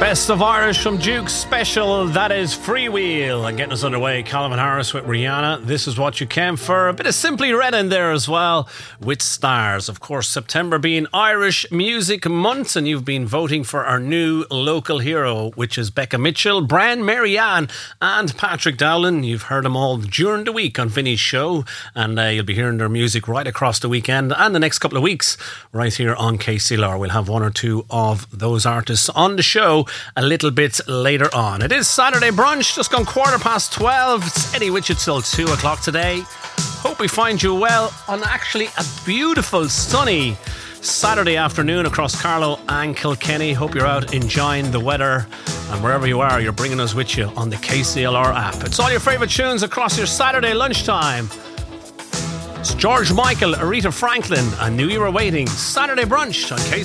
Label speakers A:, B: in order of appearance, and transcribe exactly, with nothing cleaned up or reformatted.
A: Best of Irish from Duke's special, that is Freewheel. And getting us underway, Calvin Harris with Rihanna, This Is What You Came For. A bit of Simply Red in there as well with Stars. Of course, September being Irish Music Month, and you've been voting for our new local hero, which is Becca Mitchell, Bran, Marianne and Patrick Dowling. You've heard them all during the week on Vinny's show, and uh, you'll be hearing their music right across the weekend and the next couple of weeks right here on K C L R. We'll have one or two of those artists on the show a little bit later on. It is Saturday brunch, just gone quarter past twelve. It's Eddie Witchett till two o'clock today. Hope we find you well on actually a beautiful sunny Saturday afternoon across Carlow and Kilkenny. Hope you're out enjoying the weather, and wherever you are, you're bringing us with you on the K C L R app. It's all your favourite tunes across your Saturday lunchtime. It's George Michael, Aretha Franklin, I Knew You Were Waiting. Saturday brunch on K C L R.